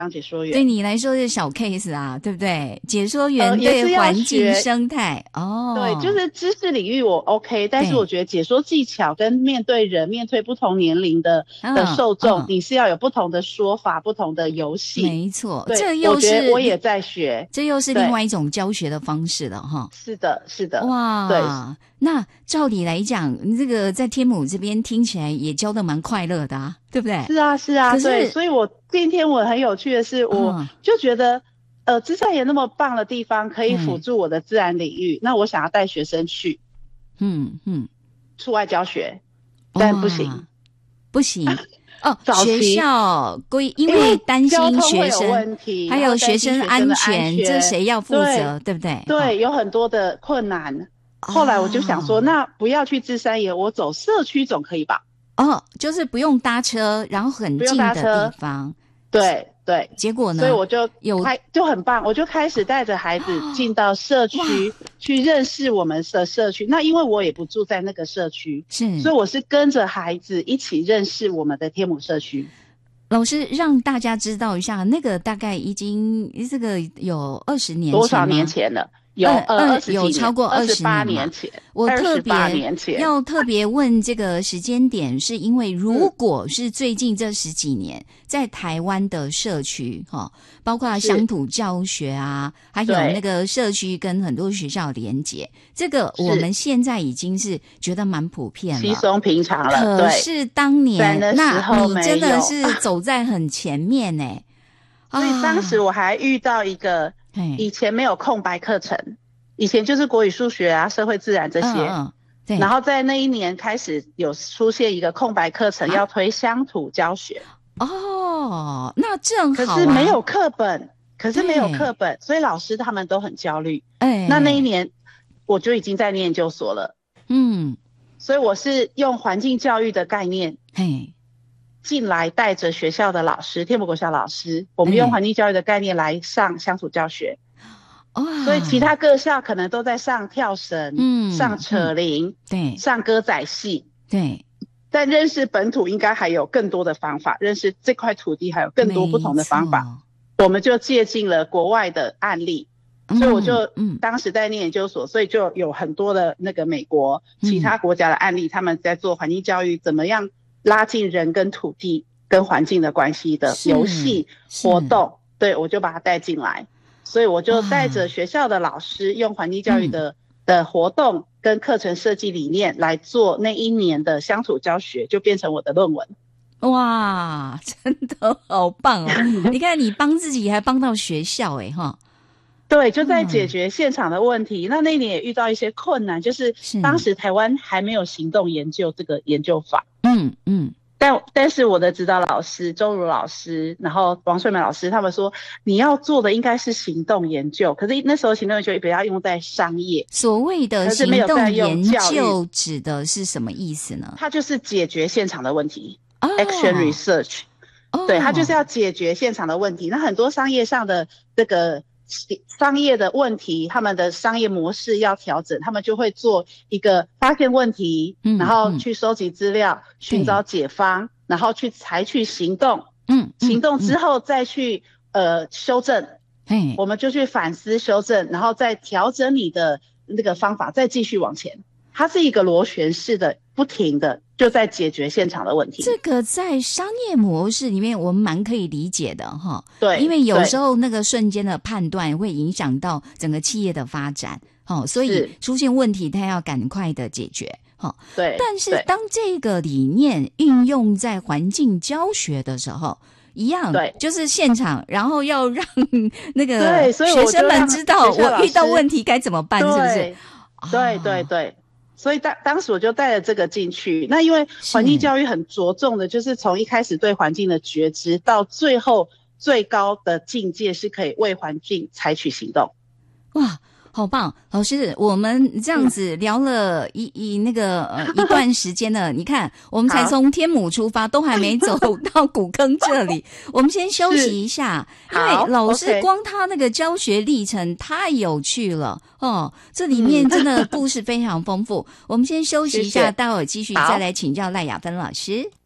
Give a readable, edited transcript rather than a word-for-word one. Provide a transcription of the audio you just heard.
当解说员。 对你来说是小 case 啊，对不对？解说员对环境生态对，就是知识领域我 OK， 但是我觉得解说技巧跟面对人、面对不同年龄的受众，你是要有不同的说法、不同的游戏。 没错， 对， 这又是我觉得我也在学， 这又是另外一种教学的方式了哈。 是的，是的。 哇， 对， 那照理来讲，这个在天母这边听起来也教得蛮快乐的啊，对不对？ 是啊，是啊，对。所以我今天我很有趣的是，我就觉得，芝山岩那么棒的地方，可以辅助我的自然领域。那我想要带学生去，出外教学，但不行， 不行。学校因为担心学生问题， 还有学生安全，这谁要负责，对不对？ 对，有很多的困难。后来我就想说，那不要去芝山岩，我走社区总可以吧？ 就是不用搭车，然后很近的地方。 对对， 结果呢？ 所以我就很棒，我就开始带着孩子进到社区去认识我们的社区。那因为我也不住在那个社区，所以我是跟着孩子一起认识我们的天母社区。 老师让大家知道一下，那个大概已经这个有20年前多少年前了？有超过 28年前。 我要特别问这个时间点，是因为如果是最近这10几年在台湾的社区包括乡土教学啊，还有那个社区跟很多学校连结，这个我们现在已经是觉得蛮普遍了， 稀松平常了。 可是当年那你真的是走在很前面欸。 所以当时我还遇到一个以前没有空白课程，以前就是国语数学啊、社会自然这些，对。然后在那一年开始有出现一个空白课程，要推乡土教学。 那正好可是没有课本，所以老师他们都很焦虑。那一年我就已经在念研究所了，所以我是用环境教育的概念，进来带着学校的老师，天母国小老师，我们用环境教育的概念来上乡土教学。所以其他各校可能都在上跳绳，上扯铃，对，上歌仔戏，对。但认识本土应该还有更多的方法，认识这块土地还有更多不同的方法。我们就借鉴了国外的案例，所以我就当时在念研究所，所以就有很多的那个美国其他国家的案例，他们在做环境教育，怎么样拉近人跟土地跟环境的关系的游戏活动，对，我就把它带进来。所以我就带着学校的老师用环境教育的活动跟课程设计理念来做那一年的乡土教学，就变成我的论文。 哇，真的好棒哦！你看你帮自己还帮到学校哈。 对，就在解决现场的问题。那一年也遇到一些困难，就是当时台湾还没有行动研究这个研究法。但是我的指导老师周如老师，然后王穗美老师，他们说你要做的应该是行动研究，可是那时候行动研究比较用在商业。 所谓的行动研究指的是什么意思呢？ 它就是解决现场的问题，Action Research。对，它就是要解决现场的问题。那很多商业上的这个商业的问题，他们的商业模式要调整，他们就会做一个发现问题，然后去收集资料，寻找解方，然后去采取行动，行动之后再去修正，我们就去反思修正，然后再调整你的那个方法，再继续往前。它是一个螺旋式的，不停的就在解决现场的问题。 这个在商业模式里面我们蛮可以理解的哈。 对， 因为有时候那个瞬间的判断会影响到整个企业的发展，所以出现问题它要赶快的解决。 对。 但是当这个理念运用在环境教学的时候，一样，对，就是现场，然后要让那个学生们知道我遇到问题该怎么办，是不是？ 对对对。所以当时我就带了这个进去。那因为环境教育很着重的就是从一开始对环境的觉知，到最后最高的境界是可以为环境采取行动。 哇，好棒！老师，我们这样子聊了一段时间了，你看我们才从天母出发，都还没走到古坑这里。我们先休息一下，因为老师光他那个教学历程太有趣了这里面真的故事非常丰富。我们先休息一下，待会儿继续再来请教赖雅芬老师。